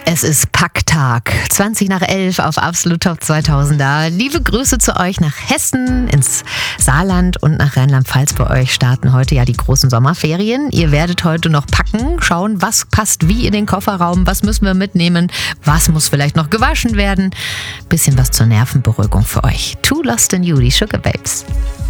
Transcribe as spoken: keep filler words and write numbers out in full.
Es ist Packtag, zwanzig nach elf auf Absolut Top zweitausender. Liebe Grüße zu euch nach Hessen, ins Saarland und nach Rheinland-Pfalz. Bei euch starten heute ja die großen Sommerferien. Ihr werdet heute noch packen, schauen, was passt wie in den Kofferraum, was müssen wir mitnehmen, was muss vielleicht noch gewaschen werden. Bisschen was zur Nervenberuhigung für euch. Too Lost in You, die Sugar Babes.